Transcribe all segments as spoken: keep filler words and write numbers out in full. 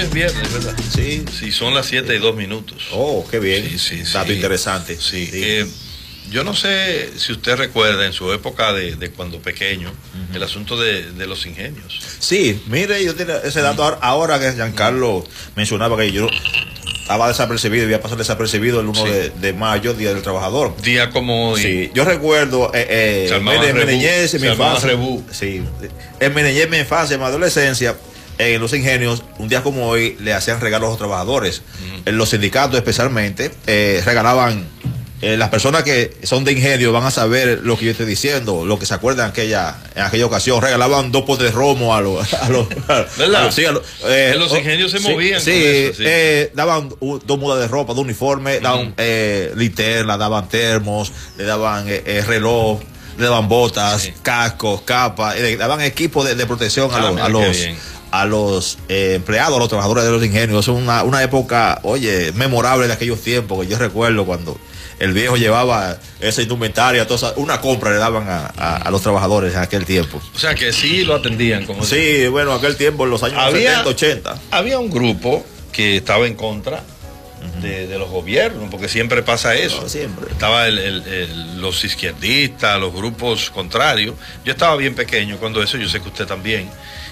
es viernes, ¿verdad? Sí. Sí, son las siete y dos minutos. Oh, qué bien. Sí, sí, Dato sí. interesante. Sí. Sí. Eh, yo no sé si usted recuerda en su época de, de cuando pequeño, uh-huh. el asunto de, de los ingenios. Sí, mire, yo tenía ese dato uh-huh. ahora que Giancarlo uh-huh. mencionaba que yo estaba desapercibido, iba a pasar desapercibido el uno sí. de, de mayo, Día del Trabajador. Día como hoy. Sí, yo recuerdo eh, eh, en mi niñez, en mi infancia. Sí, en mi niñez, en mi infancia, en mi adolescencia, en los ingenios, un día como hoy, le hacían regalos a los trabajadores. Uh-huh. En los sindicatos especialmente, eh, regalaban, eh, las personas que son de ingenio van a saber lo que yo estoy diciendo, lo que se acuerdan en aquella, en aquella ocasión, regalaban dos potes de romo a los... A los ¿verdad? A los, sí, a los, eh, los ingenios se sí, movían. Sí, con eso, sí. Eh, daban uh, dos mudas de ropa, de uniforme, uh-huh. daban eh, linternas, daban termos, le daban eh, eh, reloj, le daban botas, sí. cascos, capas, le daban equipo de, de protección ah, a los... A los a los eh, empleados, a los trabajadores de los ingenios. Es una, una época, oye, memorable de aquellos tiempos, que yo recuerdo cuando el viejo llevaba esa indumentaria, toda una compra le daban a, a, a los trabajadores en aquel tiempo. O sea que sí lo atendían. Como sí, dice. Bueno, aquel tiempo, en los años había, setenta, ochenta. Había un grupo que estaba en contra uh-huh. de, de los gobiernos, porque siempre pasa eso. No, siempre. Estaba el, el, el, los izquierdistas, los grupos contrarios. Yo estaba bien pequeño cuando eso, yo sé que usted también.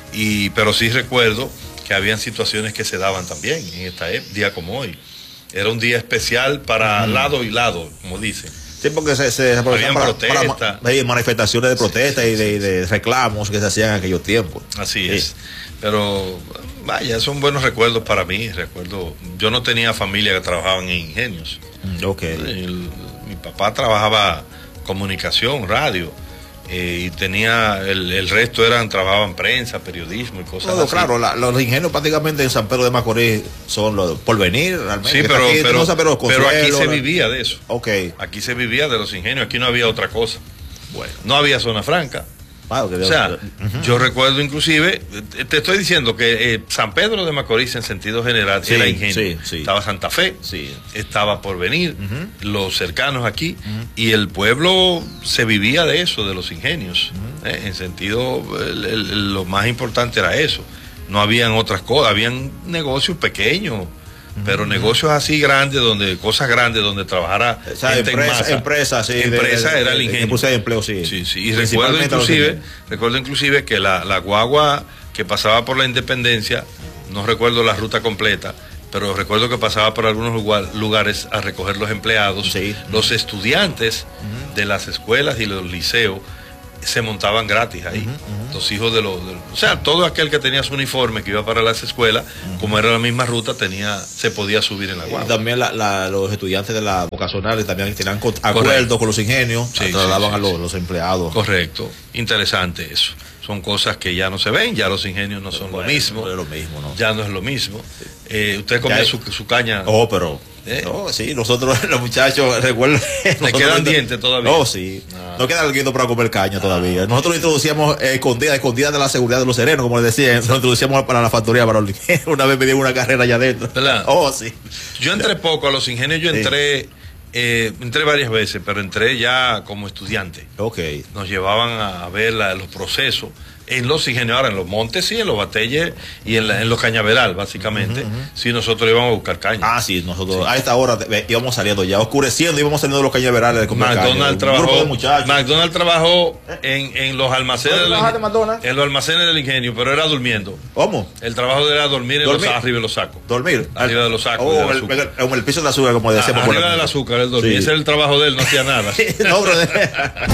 Y, pero sí recuerdo que habían situaciones que se daban también en esta día como hoy. Era un día especial para uh-huh. lado y lado, como dicen. Sí, porque se, se habían para, protestas. Para manifestaciones de protesta sí, y de, sí, de reclamos que se hacían en aquellos tiempos. Así sí. es. Pero vaya, son buenos recuerdos para mí. Recuerdo, yo no tenía familia que trabajaban en ingenios. Ok. El, mi papá trabajaba comunicación, radio. Eh, y tenía, el, el resto eran, trabajaban prensa, periodismo y cosas no, así. Claro, la, los ingenios prácticamente en San Pedro de Macorís son los por venir, realmente. Sí, pero, aquí, pero, no pero, pero aquí se vivía de eso. Ok. Aquí se vivía de los ingenios, aquí no había otra cosa. Bueno, no había zona franca. Wow, que o sea, uh-huh. yo recuerdo inclusive, te estoy diciendo que eh, San Pedro de Macorís en sentido general sí, era ingenio. Sí, sí. Estaba Santa Fe, sí. estaba Porvenir, uh-huh. los cercanos aquí, uh-huh. y el pueblo se vivía de eso, de los ingenios. Uh-huh. eh, en sentido, el, el, lo más importante era eso. No habían otras cosas, habían negocios pequeños. Pero negocios así grandes, donde cosas grandes, donde trabajara o sea, gente empresa, en masa. Empresa, sí. Empresa de, era de, el ingenio. De empleo, sí. Sí, sí. Y recuerdo inclusive, recuerdo inclusive que la, la guagua que pasaba por la Independencia, no recuerdo la ruta completa, pero recuerdo que pasaba por algunos lugar, lugares a recoger los empleados, sí. los estudiantes uh-huh. de las escuelas y los liceos se montaban gratis ahí. Uh-huh, uh-huh. Los hijos de los, de los... O sea, todo aquel que tenía su uniforme, que iba para las escuelas, uh-huh. como era la misma ruta, tenía se podía subir en la guagua. Y también la, la, los estudiantes de la vocacional también tenían acuerdos con los ingenios, sí, trasladaban sí, sí, a los, sí. los empleados. Correcto. Interesante eso. Son cosas que ya no se ven, ya los ingenios no son bueno, lo mismo. No es lo mismo, ¿no? Ya no es lo mismo. Sí. Eh, usted comía su, su caña. Oh, pero... ¿Eh? No, sí, nosotros los muchachos, recuerdo. ¿Le quedan dientes todavía? No, sí. Ah. No queda alguien para comer caña todavía. Nosotros lo introducíamos eh, escondida, escondida de la seguridad de los serenos, como les decía. Lo introducíamos para la factoría, para los una vez me dieron una carrera allá adentro. ¿Verdad? Oh, sí. Yo entré poco a los ingenios, yo entré, sí. eh, entré varias veces, pero entré ya como estudiante. Ok. Nos llevaban a ver la, los procesos. En los ingenios, ahora en los montes sí, en los batelles y en, la, en los cañaveral, básicamente, uh-huh, uh-huh. sí, nosotros íbamos a buscar caña. Ah, sí, nosotros sí. a esta hora íbamos saliendo ya, oscureciendo, íbamos saliendo de los cañaverales de comer McDonald caña. Trabajó, McDonald trabajó en, en los almacenes del de en los almacenes del ingenio, pero era durmiendo. ¿Cómo? El trabajo de era dormir, dormir. En los, arriba de los sacos. ¿Dormir? Arriba de los sacos. Oh, el, el, el piso del azúcar, como decíamos. Ah, arriba del azúcar, él dormía. Sí. Ese era el trabajo de él, no hacía nada. No, brother.